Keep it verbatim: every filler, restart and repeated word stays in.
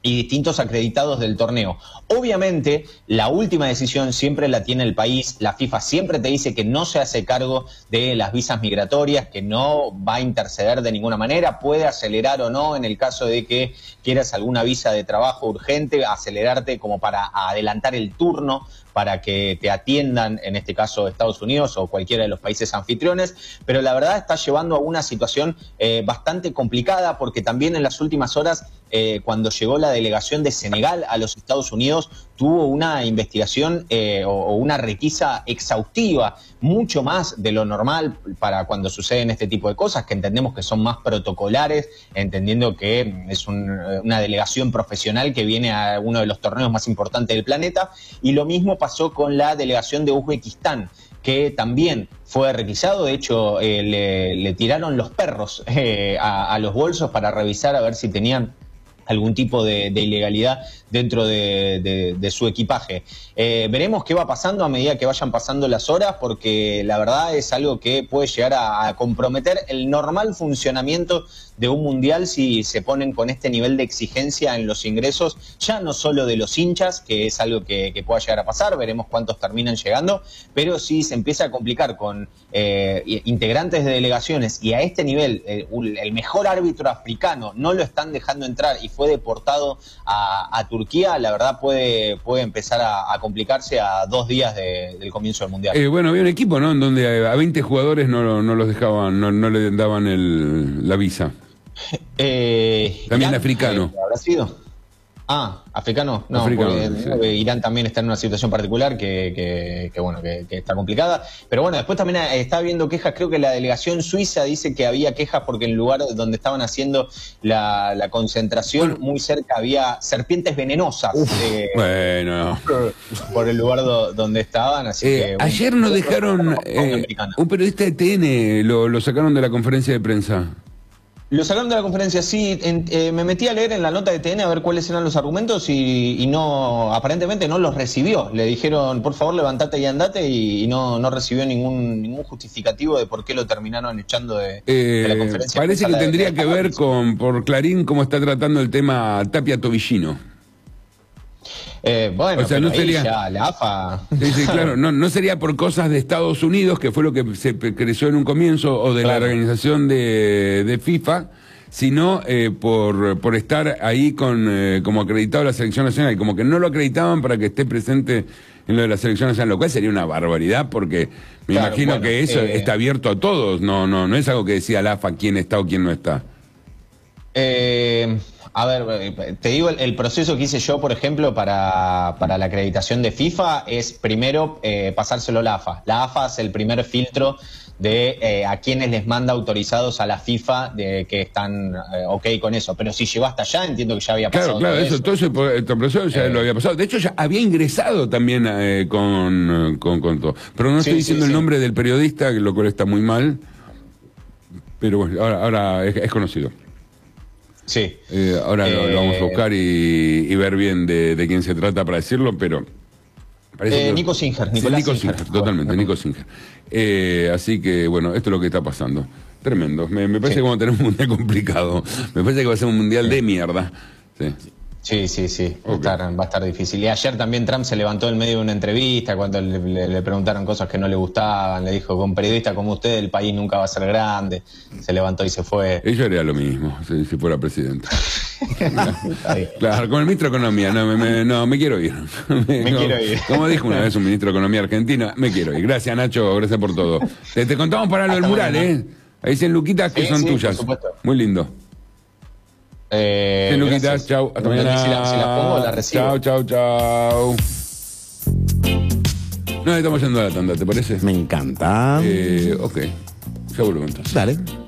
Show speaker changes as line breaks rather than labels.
y distintos acreditados del torneo. Obviamente, la última decisión siempre la tiene el país. La FIFA siempre te dice que no se hace cargo de las visas migratorias, que no va a interceder de ninguna manera, puede acelerar o no en el caso de que quieras alguna visa de trabajo urgente, acelerarte como para adelantar el turno para que te atiendan, en este caso Estados Unidos o cualquiera de los países anfitriones, pero la verdad está llevando a una situación eh, bastante complicada, porque también en las últimas horas, eh, cuando llegó la delegación de Senegal a los Estados Unidos, tuvo una investigación eh, o, o una requisa exhaustiva, mucho más de lo normal para cuando suceden este tipo de cosas, que entendemos que son más protocolares, entendiendo que es un, una delegación profesional que viene a uno de los torneos más importantes del planeta, y lo mismo pasó con la delegación de Uzbekistán, que también fue requisado. De hecho, eh, le, le tiraron los perros eh, a, a los bolsos para revisar a ver si tenían algún tipo de, de ilegalidad dentro de, de, de su equipaje. Eh, veremos qué va pasando a medida que vayan pasando las horas, porque la verdad es algo que puede llegar a, a comprometer el normal funcionamiento de un mundial si se ponen con este nivel de exigencia en los ingresos, ya no solo de los hinchas, que es algo que, que pueda llegar a pasar, veremos cuántos terminan llegando, pero si se empieza a complicar con eh, integrantes de delegaciones y a este nivel eh, el mejor árbitro africano no lo están dejando entrar y fue deportado a, a Turquía, la verdad puede, puede empezar a, a complicarse a dos días de, del comienzo del mundial.
Eh, bueno, había un equipo, ¿no?, en donde a veinte jugadores no, no los dejaban, no, no le daban el, la visa.
Eh,
también
Irán,
africano.
Eh, ¿Habrá sido? Ah, africano, no,
africano,
porque
sí.
Irán también está en una situación particular que, que, que bueno, que, que está complicada. Pero bueno, después también está habiendo quejas, creo que la delegación suiza dice que había quejas porque en el lugar donde estaban haciendo la, la concentración, bueno, muy cerca había serpientes venenosas.
Uf,
eh,
bueno.
Por, por el lugar do, donde estaban, así
eh,
que...
Ayer nos dejaron, eh, un periodista de T N, lo, lo sacaron de la conferencia de prensa.
Lo sacaron de la conferencia, sí. En, eh, me metí a leer en la nota de T N a ver cuáles eran los argumentos y, y no, aparentemente no los recibió. Le dijeron, por favor, levantate y andate, y, y no, no recibió ningún, ningún justificativo de por qué lo terminaron echando de,
eh,
de la conferencia.
Parece que tendría que ver con, por Clarín, cómo está tratando el tema Tapia Tobillino.
Eh, bueno,
o sea,
pero
no sería
ya, la A F A...
Sí, sí, claro, no, no sería por cosas de Estados Unidos, que fue lo que se creció en un comienzo, o de claro. la organización de, de FIFA, sino eh, por, por estar ahí con eh, como acreditado la selección nacional, como que no lo acreditaban para que esté presente en lo de la selección nacional, lo cual sería una barbaridad, porque me claro, imagino bueno, que eso eh, está abierto a todos, no, no, no es algo que decía la A F A quién está o quién no está.
Eh... A ver, te digo, el, el proceso que hice yo, por ejemplo, para, para la acreditación de FIFA es primero eh, pasárselo a la A F A. La A F A es el primer filtro de eh, a quienes les manda autorizados a la FIFA de que están eh, ok con eso. Pero si llegó hasta allá, entiendo que ya había pasado.
Claro, claro,
todo
eso, todo ese el proceso ya eh, lo había pasado. De hecho, ya había ingresado también eh, con, con, con todo. Pero no sí, estoy diciendo sí, el sí. nombre del periodista, lo cual está muy mal. Pero bueno, ahora, ahora es, es conocido.
Sí.
Eh, ahora eh, lo, lo vamos a buscar y, y ver bien de, de quién se trata para decirlo, pero...
Parece eh, que... Nico Singer.
Sí, Nico Singer, Singer totalmente, oh, Nico Singer. Eh, así que, bueno, esto es lo que está pasando. Tremendo. Me, me parece sí. que vamos a tener un mundial complicado. Me parece que va a ser un mundial sí. de mierda. Sí.
Sí, sí, sí, okay. va, a estar, va a estar difícil. Y ayer también Trump se levantó en medio de una entrevista cuando le, le, le preguntaron cosas que no le gustaban, le dijo, con periodistas como usted el país nunca va a ser grande, se levantó y se fue.
Yo haría lo mismo, si, si fuera presidente. Claro, con el ministro de Economía, no me, me, no, me quiero ir. Me,
me
no,
quiero ir.
Como dijo una vez un ministro de Economía argentino, me quiero ir. Gracias, Nacho, gracias por todo. Te, te contamos para lo del mural, mañana. ¿eh? Ahí dicen Luquitas que sí, son sí, tuyas. Muy lindo.
Eh,
sí, Luquitas, chau, hasta mañana.
Si la, si la pongo, la recibo.
Chau, chau, chau. No, estamos yendo a la tanda, ¿te parece?
Me encanta.
Eh, ok, ya vuelvo entonces.
Dale.